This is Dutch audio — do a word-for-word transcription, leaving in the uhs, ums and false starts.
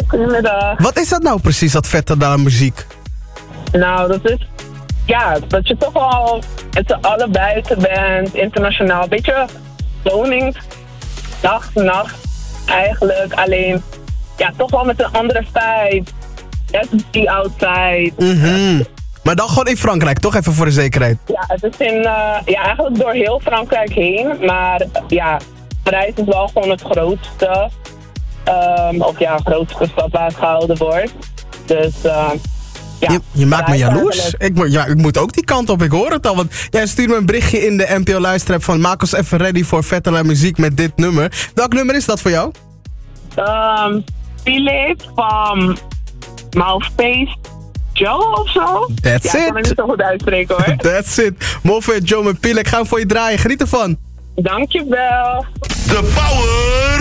Goedemiddag. Wat is dat nou precies, dat vette daar muziek? Nou, dat is... Ja, dat je toch wel met z'n allen buiten bent, internationaal. Een beetje woning, dag, nacht eigenlijk. Alleen, ja, toch wel met een andere vibe. Net die outside. Mhm. Maar dan gewoon in Frankrijk, toch even voor de zekerheid? Ja, het is in, uh, ja, eigenlijk door heel Frankrijk heen. Maar ja, Parijs is wel gewoon het grootste. Um, of ja, grootste stad waar het gehouden wordt. Dus... Uh, Ja, je, je maakt me Parijs jaloers. eigenlijk. Ik, mo- ja, ik moet ook die kant op, ik hoor het al. Want jij stuurt me een berichtje in de N P O luisterapp van... maak ons even ready voor Vettela muziek met dit nummer. Welk nummer is dat voor jou? Um, Philip van Mouthpace Joe of zo? That's ja, ik it. kan het niet zo goed uitspreken hoor. That's it. Moffe, Joe en Pilek, ik ga hem voor je draaien. Geniet ervan. Dankjewel. The power